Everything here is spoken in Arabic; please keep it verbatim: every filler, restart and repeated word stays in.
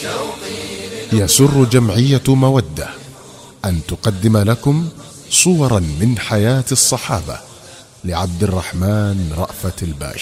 يسر جمعية مودة أن تقدم لكم صورا من حياة الصحابة لعبد الرحمن رأفت الباشا.